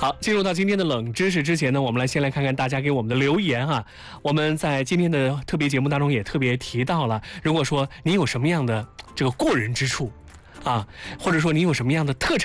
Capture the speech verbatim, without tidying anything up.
好，进入到今天的冷知识之前呢，我们来先来看看大家给我们的留言啊。我们在今天的特别节目当中也特别提到了，如果说你有什么样的这个过人之处啊，或者说你有什么样的特长。